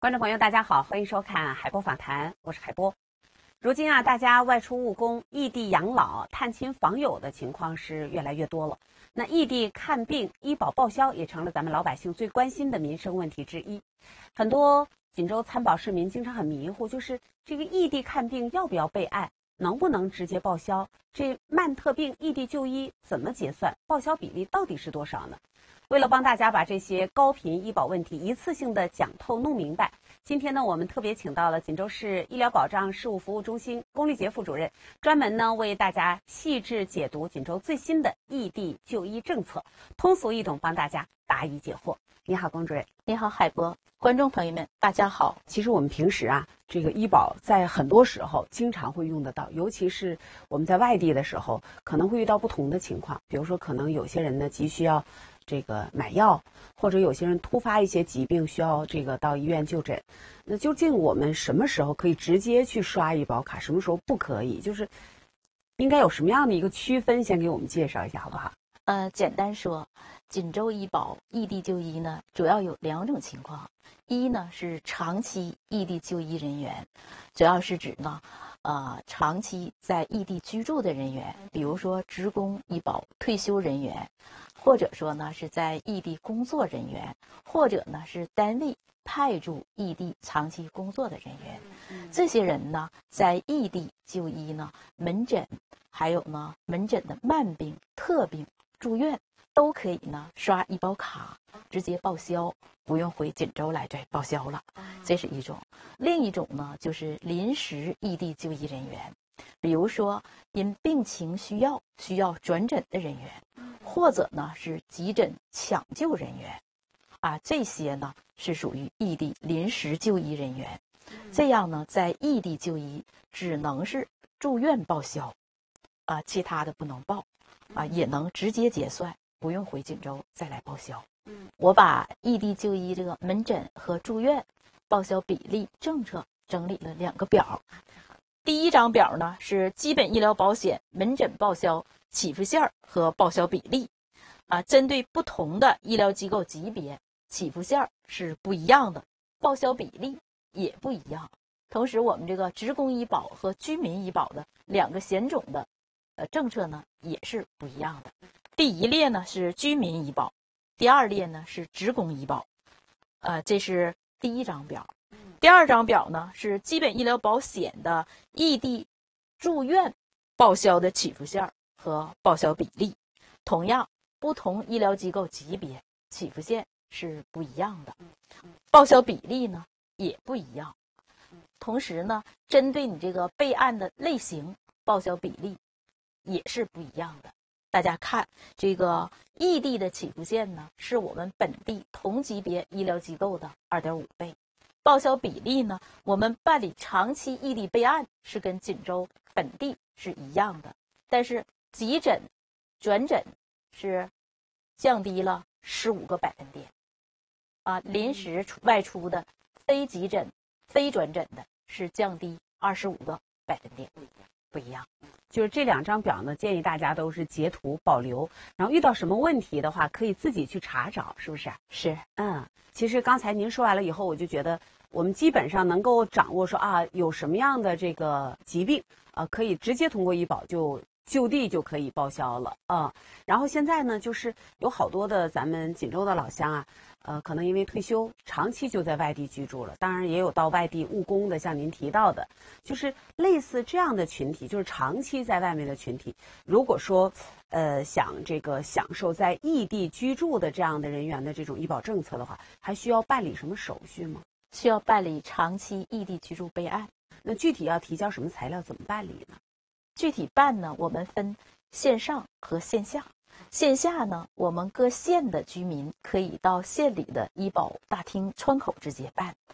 观众朋友，大家好，欢迎收看海波访谈，我是海波。如今大家外出务工、异地养老、探亲访友的情况是越来越多了。那异地看病、医保报销也成了咱们老百姓最关心的民生问题之一。很多锦州参保市民经常很迷糊，就是这个异地看病要不要备案，能不能直接报销？这慢特病异地就医怎么结算？报销比例到底是多少呢？为了帮大家把这些高频医保问题一次性的讲透弄明白，今天呢，我们特别请到了锦州市医疗保障事务服务中心龚丽杰副主任，专门呢为大家细致解读锦州最新的异地就医政策，通俗易懂帮大家答疑解惑。你好，龚主任。 你好，海波。观众朋友们，大家好。 其实我们平时这个医保在很多时候经常会用得到，尤其是我们在外地的时候，可能会遇到不同的情况。比如说，可能有些人呢急需要这个买药，或者有些人突发一些疾病需要这个到医院就诊。那究竟我们什么时候可以直接去刷医保卡，什么时候不可以？就是应该有什么样的一个区分，先给我们介绍一下好不好？ 简单说，锦州医保异地就医呢，主要有两种情况。一呢是长期异地就医人员，主要是指呢，长期在异地居住的人员，比如说职工医保退休人员，或者说呢是在异地工作人员，或者呢是单位派驻异地长期工作的人员。这些人呢在异地就医呢，门诊还有呢门诊的慢病、特病、住院都可以呢刷医保卡直接报销，不用回锦州来再报销了。这是一种。另一种呢就是临时异地就医人员，比如说因病情需要转诊的人员，或者呢是急诊抢救人员这些呢是属于异地临时就医人员。这样呢在异地就医只能是住院报销其他的不能报也能直接结算，不用回锦州再来报销。我把异地就医这个门诊和住院报销比例政策整理了两个表。第一张表呢是基本医疗保险门诊报销起付线和报销比例针对不同的医疗机构级别，起付线是不一样的，报销比例也不一样。同时我们这个职工医保和居民医保的两个险种的政策呢也是不一样的。第一列呢是居民医保，第二列呢是职工医保这是第一张表。第二张表呢是基本医疗保险的异地住院报销的起付线和报销比例。同样，不同医疗机构级别起付线是不一样的，报销比例呢也不一样。同时呢，针对你这个备案的类型，报销比例也是不一样的。大家看这个异地的起付线呢，是我们本地同级别医疗机构的 2.5 倍。报销比例呢，我们办理长期异地备案是跟锦州本地是一样的，但是急诊、转诊是降低了15个百分点临时外出的非急诊、非转诊的是降低25个百分点，不一样。 就是这两张表呢，建议大家都是截图保留，然后遇到什么问题的话，可以自己去查找，是不是？ 是。 其实刚才您说完了以后，我就觉得我们基本上能够掌握说有什么样的这个疾病可以直接通过医保就地就可以报销了然后现在呢，就是有好多的咱们锦州的老乡可能因为退休长期就在外地居住了，当然也有到外地务工的，像您提到的，就是类似这样的群体，就是长期在外面的群体，如果说想这个享受在异地居住的这样的人员的这种医保政策的话，还需要办理什么手续吗？ 需要办理长期异地居住备案。 那具体要提交什么材料，怎么办理呢？ 具体办呢，我们分线上和线下。线下呢，我们各县的居民可以到县里的医保大厅窗口直接办。